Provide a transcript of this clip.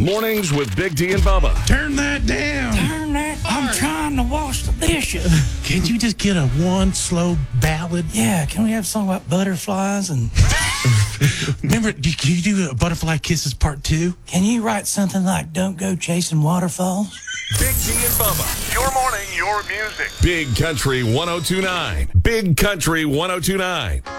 Mornings with Big D and Bubba. Turn that down. Turn that. I'm trying to wash the dishes. Can you just get a one slow ballad? Yeah, can we have a song about butterflies? And Remember, can you do a Butterfly Kisses Part 2? can you write something like "Don't go chasing waterfalls"? Big D and Bubba. Your morning, your music. Big Country 102.9. Big Country 102.9.